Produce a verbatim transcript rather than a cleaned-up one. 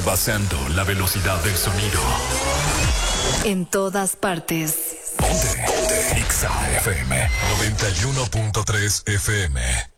rebasando la velocidad del sonido. En todas partes. Ponte, ponte. Exa F M noventa y uno punto tres F M.